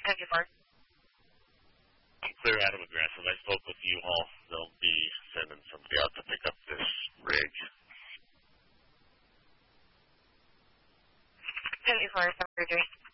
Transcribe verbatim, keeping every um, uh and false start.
fifty-four. Clear out of Aggressive. I spoke with U-Haul. They'll be sending somebody out to pick up this rig. fifty-four, seven three three.